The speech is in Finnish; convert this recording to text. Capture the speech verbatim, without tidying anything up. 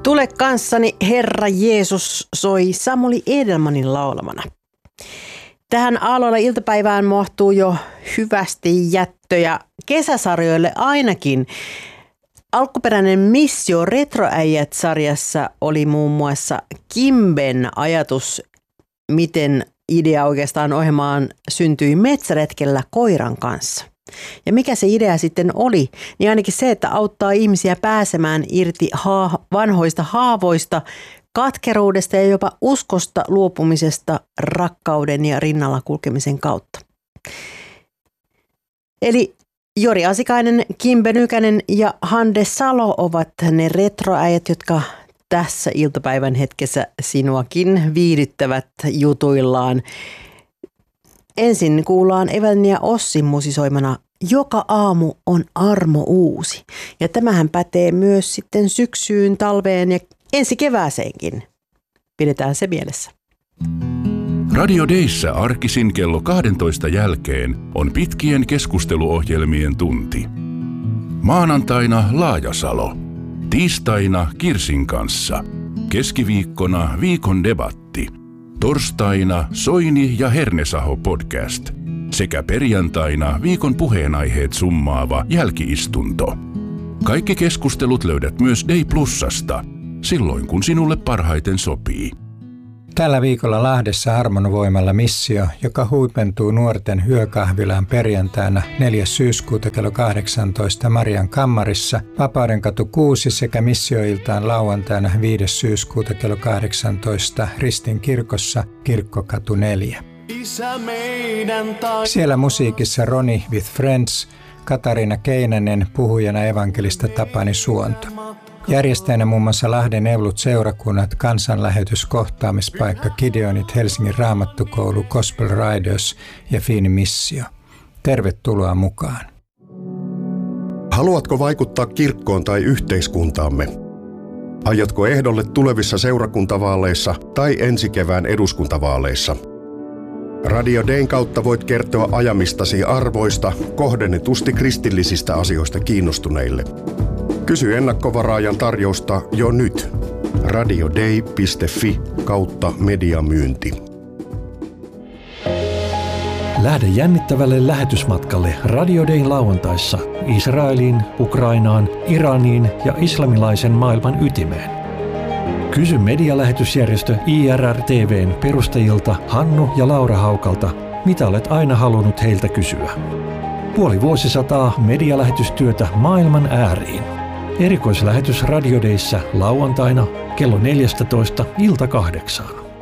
Tule kanssani, Herra Jeesus, soi Samuli Edelmanin laulamana. Tähän Aalloilla iltapäivään mahtuu jo hyvästi jättöjä kesäsarjoille ainakin. Alkuperäinen Missio Retroäijät-sarjassa oli muun muassa Kimben ajatus, miten idea oikeastaan ohjelmaan syntyi metsäretkellä koiran kanssa. Ja mikä se idea sitten oli, niin ainakin se, että auttaa ihmisiä pääsemään irti ha- vanhoista haavoista, katkeruudesta ja jopa uskosta luopumisesta rakkauden ja rinnalla kulkemisen kautta. Eli Jori Asikainen, Kimbe Nykänen ja Hande Salo ovat ne retroäijät, jotka tässä iltapäivän hetkessä sinuakin viihdyttävät jutuillaan. Ensin kuullaan Evelin ja Ossin musisoimana Joka aamu on armo uusi. Ja tämähän pätee myös sitten syksyyn, talveen ja ensi kevääseenkin. Pidetään se mielessä. Radio Dayssä arkisin kello kaksitoista jälkeen on pitkien keskusteluohjelmien tunti. Maanantaina Laajasalo. Tiistaina Kirsin kanssa. Keskiviikkona viikon debatti. Torstaina Soini ja Hernesaho podcast. Sekä perjantaina viikon puheenaiheet summaava jälkiistunto. Kaikki keskustelut löydät myös Day Plusasta, silloin kun sinulle parhaiten sopii. Tällä viikolla Lahdessa Armon voimalla Missio, joka huipentuu nuorten yökahvilaan perjantaina neljäs syyskuuta kello kahdeksantoista Marian kammarissa, Vapaudenkatu kuusi sekä Missioiltaan lauantaina viides syyskuuta kello kahdeksantoista Ristin kirkossa Kirkkokatu neljä. Siellä musiikissa Ronnie with Friends, Katariina Keinänen, puhujana evankelista Tapani Suonto. Järjestäjänä muun muassa Lahden Evlut seurakunnat, kansanlähetys, kohtaamispaikka, Gideonit, Helsingin Raamattukoulu, Gospel Riders ja Fiini Missio. Tervetuloa mukaan. Haluatko vaikuttaa kirkkoon tai yhteiskuntaamme? Aiotko ehdolle tulevissa seurakuntavaaleissa tai ensi kevään eduskuntavaaleissa? Radio Dayn kautta voit kertoa ajamistasi arvoista kohdennetusti kristillisistä asioista kiinnostuneille. Kysy ennakkovaraajan tarjousta jo nyt. radioday piste fi kautta mediamyynti. Lähde jännittävälle lähetysmatkalle Radio Dayn lauantaissa Israeliin, Ukrainaan, Iraniin ja islamilaisen maailman ytimeen. Kysy medialähetysjärjestö I R R T V:n perustajilta Hannu ja Laura Haukalta, mitä olet aina halunnut heiltä kysyä. Puoli vuosisataa medialähetystyötä maailman ääriin. Erikoislähetys Radio Dayssä lauantaina kello neljätoista ilta kahdeksaan.